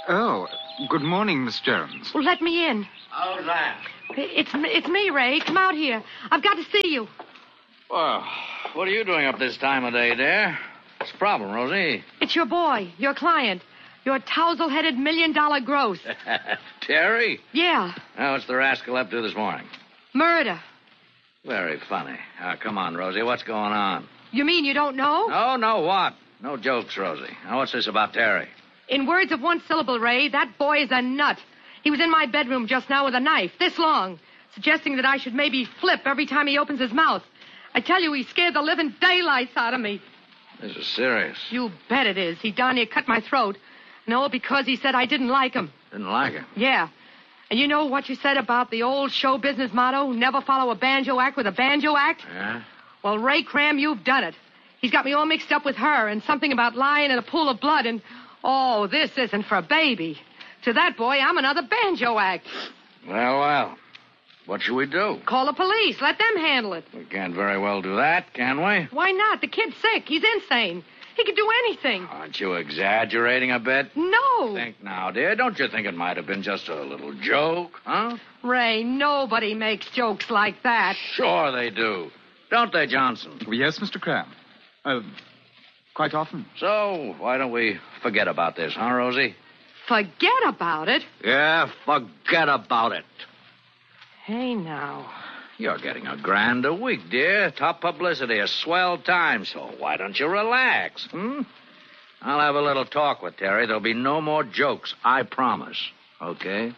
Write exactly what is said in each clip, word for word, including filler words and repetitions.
Oh, good morning, Miss Jones. Well, let me in. How's that? It's, it's me, Ray. Come out here. I've got to see you. Well, what are you doing up this time of day, dear? What's the problem, Rosie? It's your boy, your client, your tousle-headed million-dollar gross. Terry? Yeah. Oh, what's the rascal up to this morning? Murder. Very funny. Now, come on, Rosie. What's going on? You mean you don't know? No, no, what? No jokes, Rosie. Now, what's this about Terry? In words of one syllable, Ray, that boy is a nut. He was in my bedroom just now with a knife, this long, suggesting that I should maybe flip every time he opens his mouth. I tell you, he scared the living daylights out of me. This is serious. You bet it is. He darn near cut my throat. No, because he said I didn't like him. Didn't like it? Yeah. And you know what you said about the old show business motto, never follow a banjo act with a banjo act? Yeah? Well, Ray Cram, you've done it. He's got me all mixed up with her and something about lying in a pool of blood and... Oh, this isn't for a baby. To that boy, I'm another banjo act. Well, well. What should we do? Call the police. Let them handle it. We can't very well do that, can we? Why not? The kid's sick. He's insane. He could do anything. Aren't you exaggerating a bit? No. Think now, dear. Don't you think it might have been just a little joke, huh? Ray, nobody makes jokes like that. Sure they do. Don't they, Johnson? Yes, Mister Cram. Uh, quite often. So, why don't we forget about this, huh, Rosie? Forget about it? Yeah, forget about it. Hey, now. You're getting a grand a week, dear. Top publicity, a swell time. So why don't you relax, hmm? I'll have a little talk with Terry. There'll be no more jokes, I promise. Okay?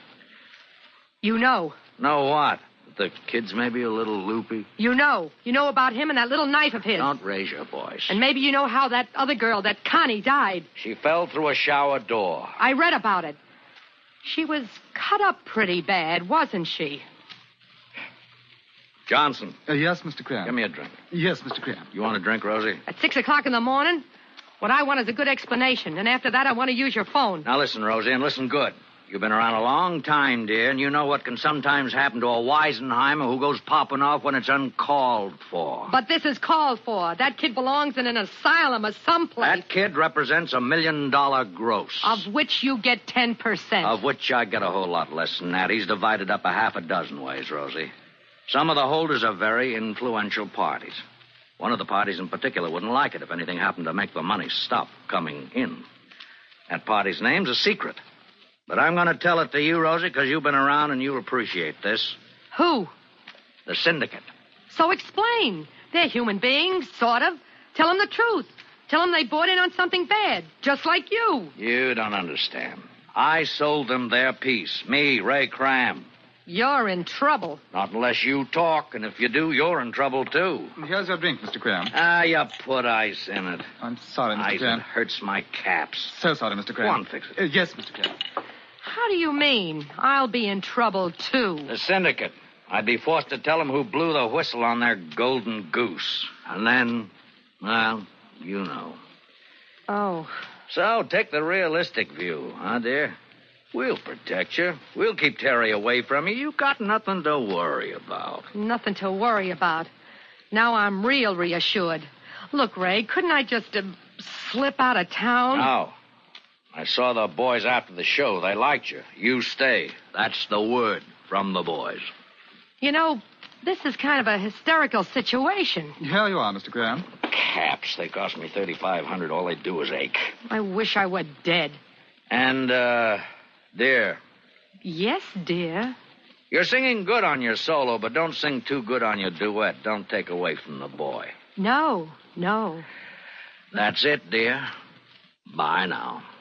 You know. Know what? The kid's maybe a little loopy. You know. You know about him and that little knife of his. Don't raise your voice. And maybe you know how that other girl, that Connie, died. She fell through a shower door. I read about it. She was cut up pretty bad, wasn't she? Johnson. Uh, yes, Mister Cram. Give me a drink. Yes, Mister Cram. You want a drink, Rosie? At six o'clock in the morning? What I want is a good explanation. And after that, I want to use your phone. Now listen, Rosie, and listen good. You've been around a long time, dear, and you know what can sometimes happen to a Weisenheimer who goes popping off when it's uncalled for. But this is called for. That kid belongs in an asylum or someplace. That kid represents a million-dollar gross. Of which you get ten percent. Of which I get a whole lot less than that. He's divided up a half a dozen ways, Rosie. Some of the holders are very influential parties. One of the parties in particular wouldn't like it if anything happened to make the money stop coming in. That party's name's a secret. But I'm going to tell it to you, Rosie, because you've been around and you appreciate this. Who? The syndicate. So explain. They're human beings, sort of. Tell them the truth. Tell them they bought in on something bad, just like you. You don't understand. I sold them their piece. Me, Ray Cram. You're in trouble. Not unless you talk, and if you do, you're in trouble, too. Here's your drink, Mister Cram. Ah, you put ice in it. I'm sorry, Mister Ice, Cram. it hurts my caps. So sorry, Mister Cram. Go on, fix it. Uh, yes, Mister Cram. How do you mean? I'll be in trouble, too. The syndicate. I'd be forced to tell them who blew the whistle on their golden goose. And then, well, you know. Oh. So, take the realistic view, huh, dear? We'll protect you. We'll keep Terry away from you. You've got nothing to worry about. Nothing to worry about. Now I'm real reassured. Look, Ray, couldn't I just uh, slip out of town? No. I saw the boys after the show. They liked you. You stay. That's the word from the boys. You know, this is kind of a hysterical situation. Here you are, Mister Cram. Caps. They cost me thirty-five hundred dollars. All they do is ache. I wish I were dead. And, uh, dear. Yes, dear. You're singing good on your solo, but don't sing too good on your duet. Don't take away from the boy. No, no. That's it, dear. Bye now.